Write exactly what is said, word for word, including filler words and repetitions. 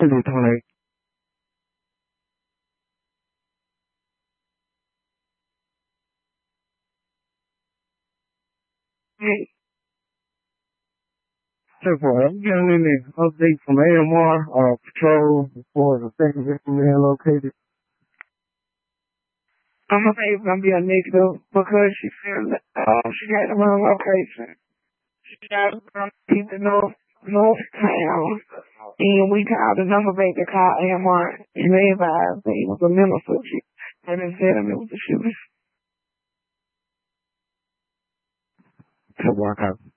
Is it too late? Hey, so far, I'm getting any update from A M R or patrol for the second victim being located. I'm afraid it's gonna be a negative because she said that uh, she got the wrong location. She got to keep the north north town. And we called the number back to call A M R and they advised that it was a mental subject. And they said it was a shooting. To work out.